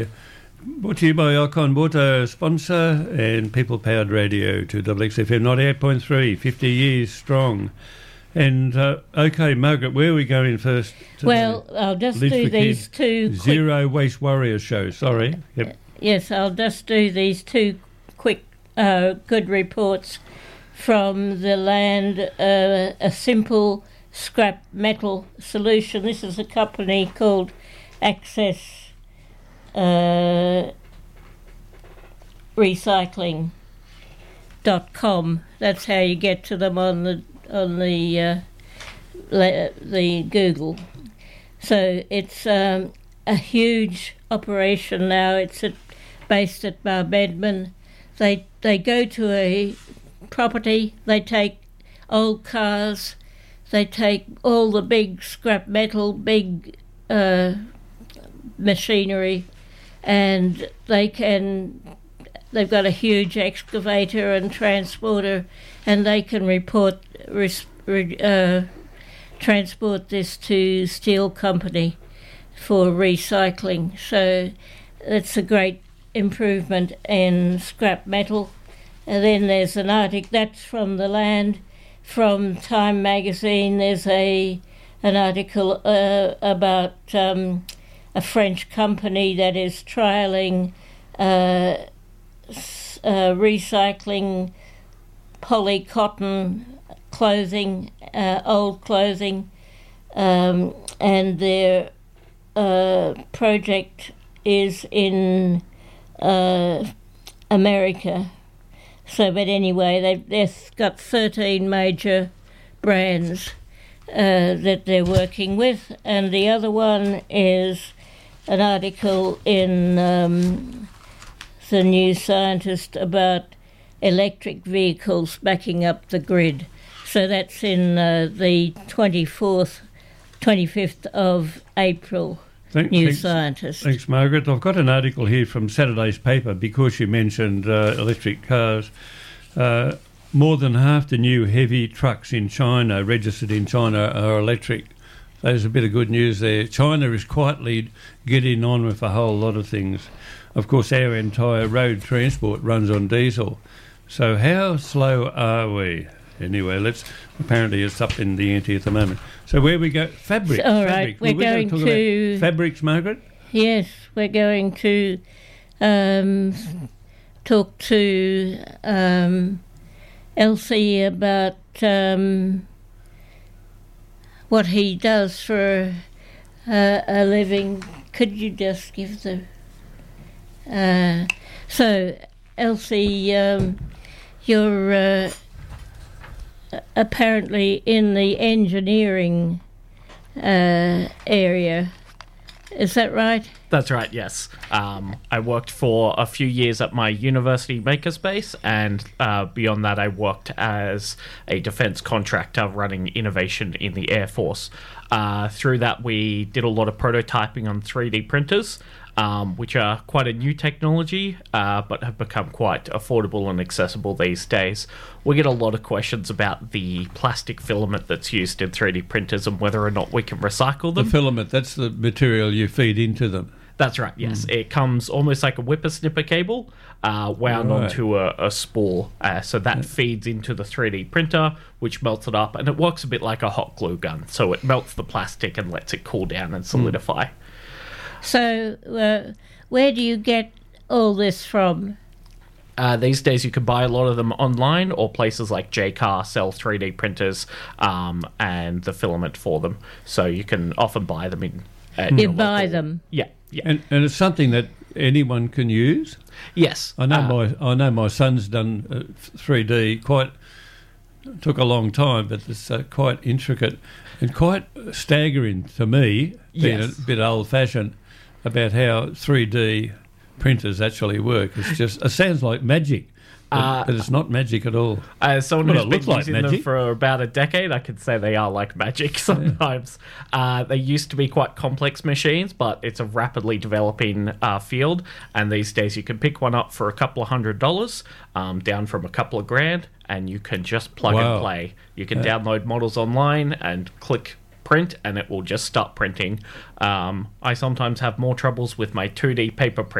Brought to you by Icon Water, sponsor, and People Powered Radio to WXFM 98.3, 50 years strong. And, OK, Margaret, where are we going first today? Well, I'll just do these two Zero Waste Warrior show, sorry. Yep. Yes, I'll just do these two quick good reports from the land. A simple scrap metal solution. This is a company called Access Recycling.com. That's how you get to them on the Google. So it's a huge operation now. It's based at Barbedman. They go to a property. They take old cars. They take all the big scrap metal, big machinery, and they've got a huge excavator and transporter, and they can transport this to steel company for recycling. So it's a great improvement in scrap metal. And then there's an article that's from the land. From Time magazine, there's an article about a French company that is trialling recycling polycotton clothing, old clothing, and their project is in America. So, but anyway, they've got 13 major brands that they're working with, and the other one is an article in the New Scientist about electric vehicles backing up the grid. So that's in the 25th of April. Scientist. Thanks, Margaret. I've got an article here from Saturday's paper, because you mentioned electric cars. More than half the new heavy trucks in China, registered in China, are electric. There's a bit of good news there. China is quietly getting on with a whole lot of things. Of course, our entire road transport runs on diesel. So how slow are we? Anyway, apparently it's up in the ante at the moment. So where we go? Fabrics. All right, we're going to fabrics, Margaret? Yes, we're going to talk to Elsie about what he does for a living. Could you just give the... So, Elsie, you're... apparently in the engineering area. Is that right? That's right, yes. I worked for a few years at my university makerspace, and beyond that I worked as a defence contractor running innovation in the Air Force. Through that we did a lot of prototyping on 3D printers, which are quite a new technology, but have become quite affordable and accessible these days. We get a lot of questions about the plastic filament that's used in 3D printers and whether or not we can recycle them. The filament, that's the material you feed into them. That's right, yes. It comes almost like a whippersnipper cable wound onto a spool. So that feeds into the 3D printer, which melts it up, and it works a bit like a hot glue gun. So it melts the plastic and lets it cool down and solidify. So where do you get all this from? These days you can buy a lot of them online, or places like JCar sell 3D printers and the filament for them. So you can often buy them in... You buy them? Yeah. And it's something that anyone can use? Yes. I know my son's done 3D. Took a long time, but it's quite intricate and quite staggering to me, being a bit old-fashioned, about how 3D printers actually work. It sounds like magic, but it's not magic at all. Someone who's been using them for about a decade, I could say they are like magic sometimes. Yeah. They used to be quite complex machines, but it's a rapidly developing field, and these days you can pick one up for a couple of $100, down from a couple of grand, and you can just plug and play. You can download models online and click print and it will just start printing. I sometimes have more troubles with my 2D paper